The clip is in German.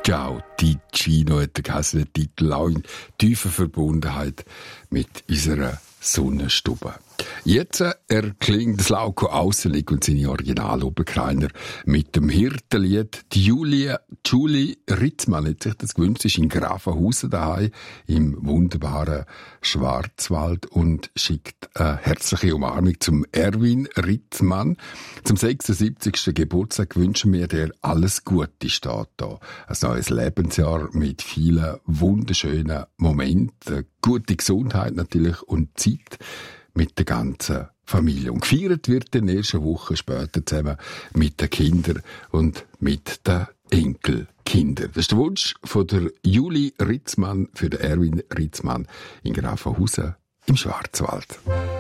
Ciao Ticino hat der Titel auch in tiefer Verbundenheit mit unserer Sonnenstube. Jetzt erklingt das Lauko Ausserlig und seine Originaloberkreiner mit dem Hirtenlied. Die Julie Ritzmann hat sich das gewünscht, ist in Grafenhausen daheim im wunderbaren Schwarzwald und schickt eine herzliche Umarmung zum Erwin Ritzmann. Zum 76. Geburtstag wünschen wir dir alles Gute, steht da. Ein neues Lebensjahr mit vielen wunderschönen Momenten, gute Gesundheit natürlich und Zeit mit der ganzen Familie. Und gefeiert wird in der ersten Woche später zusammen mit den Kindern und mit den Enkelkindern. Das ist der Wunsch von der Julie Ritzmann für den Erwin Ritzmann in Grafenhausen im Schwarzwald.